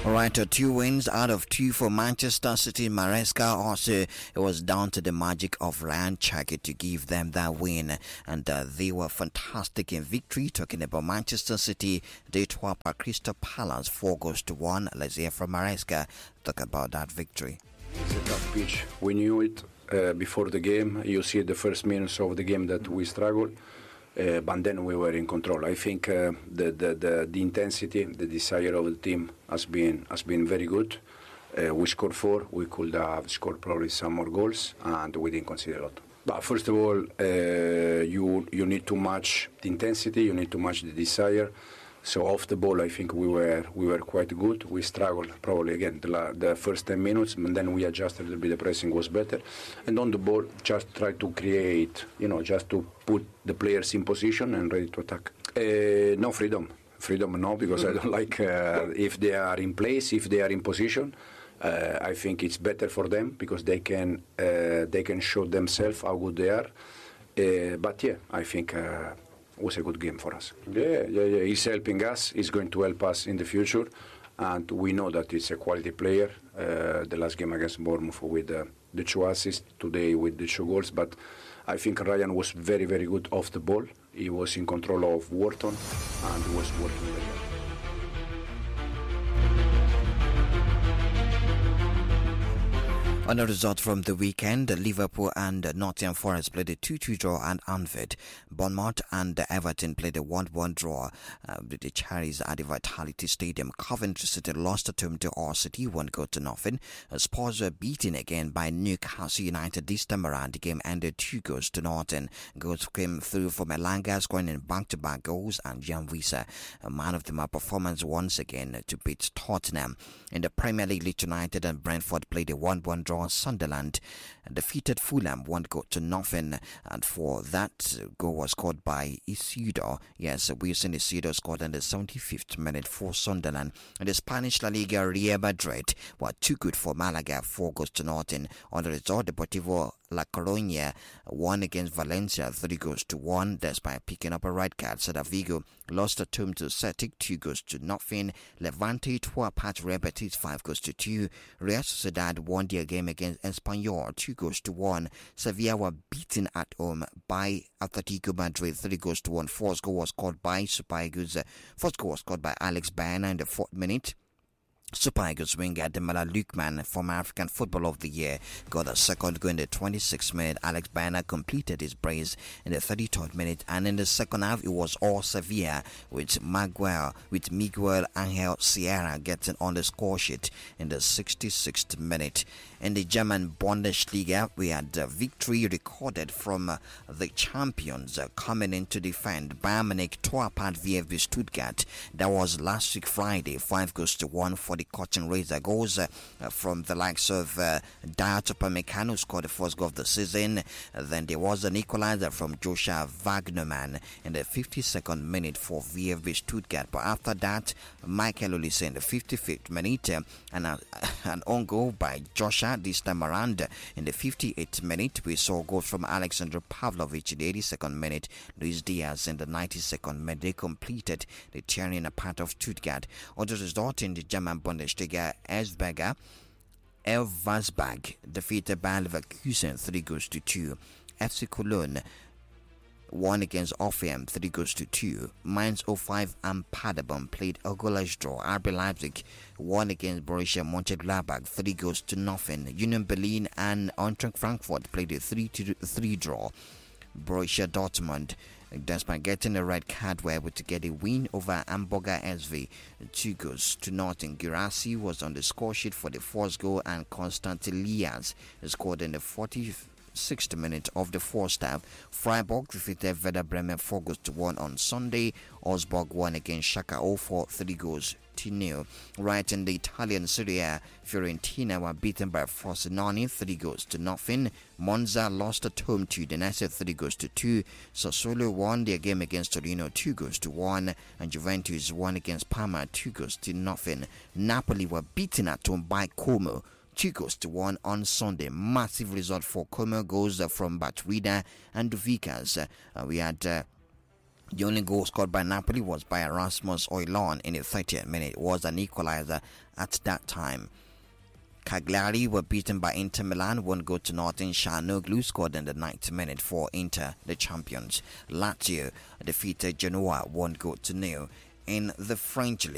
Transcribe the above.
Alright, 2 wins out of 2 for Manchester City. Maresca also, it was down to the magic of Ryan Cherki to give them that win, and they were fantastic in victory. Talking about Manchester City, they tore up Crystal Palace 4-1. Let's hear from Maresca talk about that victory. It's a tough pitch. We knew it before the game. You see the first minutes of the game that we struggled. But then we were in control. I think the intensity, the desire of the team has been very good. We scored 4. We could have scored probably some more goals, and we didn't concede a lot. But first of all, you need to match the intensity. You need to match the desire. So off the ball, I think we were quite good. We struggled probably again the first 10 minutes, and then we adjusted a little bit. The pressing was better, and on the ball, just try to create, just to put the players in position and ready to attack. No freedom, no, because I don't like if they are in place, if they are in position. I think it's better for them because they can show themselves how good they are. But yeah, I think. Was a good game for us. Yeah. He's helping us. He's going to help us in the future, and we know that he's a quality player. The last game against Bournemouth with the 2 assists, today with the 2 goals. But I think Ryan was very, very good off the ball. He was in control of Wharton, and he was working very well. On a result from the weekend, Liverpool and Nottingham Forest played a 2-2 draw at Anfield. Bournemouth and Everton played a 1-1 draw with the Cherries at the Vitality Stadium. Coventry City lost at home to Hull City 1-0. Spurs were beaten again by Newcastle United this time around. The game ended 2-0. Goals came through from Elanga, scoring in back-to-back goals, and Jan Wissa, a man of the match performance once again to beat Tottenham. In the Premier League, Leeds United and Brentford played a 1-1 draw. Sunderland defeated Fulham 1-0, and for that goal was scored by Isidro. Yes, Wilson Isidro scored in the 75th minute for Sunderland. In the Spanish La Liga, Real Madrid were too good for Malaga 4-0. On the result, Deportivo La Coruña won against Valencia 3-1 despite picking up a red card. Celta Vigo lost at home to Celtic 2-0. Levante tore apart Real Betis 5-2. Real Sociedad won their game against Espanyol 2-1. Sevilla were beaten at home by Atletico Madrid 3-1. First goal was scored by Super Eagles. First goal was scored by Alex Baena in the 4th minute. Super Eagles winger Demola Lookman, former African Footballer of the Year, got a second goal in the 26th minute. Alex Baena completed his brace in the 33rd minute, and in the second half it was all Sevilla with Miguel Angel Sierra getting on the score sheet in the 66th minute. In the German Bundesliga, we had a victory recorded from the champions coming in to defend. Bayern Munich tore apart VfB Stuttgart. That was last week Friday, 5-1 for the Cotton Razor. Goals from the likes of Dayot Upamecano scored the first goal of the season. Then there was an equalizer from Joshua Wagnerman in the 52nd minute for VfB Stuttgart. But after that, Michael Olise in the 55th minute and an own goal by Joshua this time around in the 58th minute. We saw goals from Alexander Pavlovich in the 82nd minute, Luis Diaz in the 92nd minute. They completed the tearing apart of Stuttgart. On the result in the German Bundesliga, Elversberg defeated Bayer Leverkusen 3-2. FC Cologne won against Hoffenheim 3-2. Mainz 05 and Paderborn played a goalless draw. RB Leipzig won against Borussia Mönchengladbach 3-0. Union Berlin and Eintracht Frankfurt played a 3-3 draw. Borussia Dortmund, despite getting a red card, were able to get a win over Hamburger SV 2-0. Girassi was on the score sheet for the first goal, and Constantin Lias scored in the 46th minute of the first half. Freiburg defeated Werder Bremen 4-1 on Sunday. Augsburg won against Schalke 04 3-0. Right in the Italian Serie A, Fiorentina were beaten by Frosinone 3-0. Monza lost at home to Udinese 3-2. Sassuolo won their game against Torino 2-1, and Juventus won against Parma 2-0. Napoli were beaten at home by Como 2-1 on Sunday. Massive result for Como. Goals from Batwida and Duvikas. We had The only goal scored by Napoli was by Rasmus Højlund in the 30th minute. It was an equalizer at that time. Cagliari were beaten by Inter Milan 1-0 to nothing. Çalhanoğlu scored in the 90th minute for Inter, the champions. Lazio defeated Genoa 1-0 in the French league.